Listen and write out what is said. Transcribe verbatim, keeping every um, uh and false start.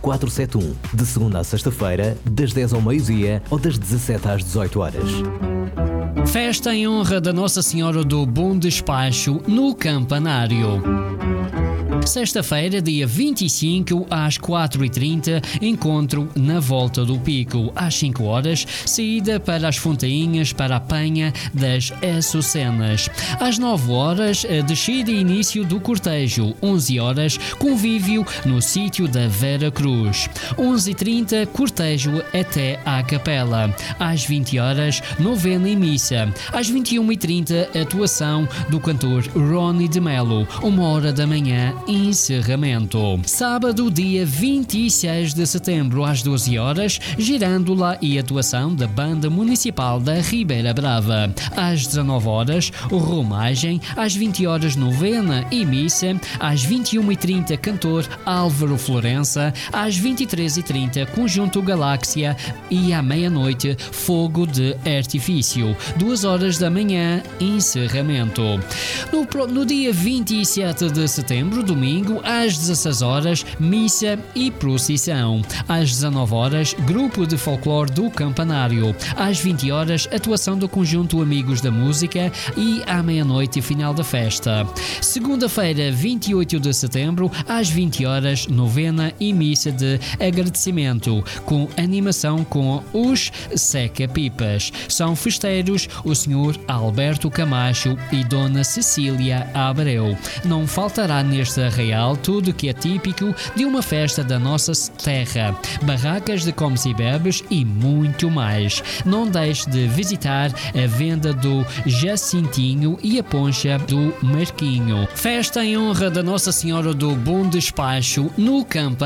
quatro sete um, de segunda a sexta-feira, das dez ao meio-dia ou das dezassete às dezoito horas. Festa em honra da Nossa Senhora do Bom Despacho no Campanário. Sexta-feira, dia vinte e cinco, às quatro e trinta, encontro na Volta do Pico. Às cinco horas, saída para as Fontainhas para a Penha das Açucenas. Às nove horas, a descida e início do cortejo. onze horas, convívio no sítio da Vera Cruz. onze e trinta, cortejo até à capela. Às vinte horas, novena e missa. Às vinte e uma e trinta, atuação do cantor Rony de Melo. Uma hora da manhã, encerramento. Sábado, dia vinte e seis de setembro, às doze horas, girândola e atuação da Banda Municipal da Ribeira Brava. Às dezanove horas, romagem. Às vinte horas, novena e missa. Às vinte e uma e trinta, cantor Álvaro Florença. Às vinte e três e trinta, Conjunto Galáxia. E à meia-noite, fogo de artifício. Duas horas da manhã, encerramento. No, no dia vinte e sete de setembro, domingo, às dezasseis horas, missa e procissão. Às dezanove horas, grupo de folclore do Campanário. Às vinte horas, atuação do conjunto Amigos da Música e à meia-noite, final da festa. Segunda-feira, vinte e oito de setembro, às vinte horas, novena e missa de agradecimento, com animação com os Seca Pipas. São festeiros o senhor Alberto Camacho e Dona Cecília Abreu. Não faltará neste arraial tudo que é típico de uma festa da nossa terra, barracas de comes e bebes e muito mais. Não deixe de visitar a venda do Jacintinho e a poncha do Marquinho. Festa em honra da Nossa Senhora do Bom Despacho no Campo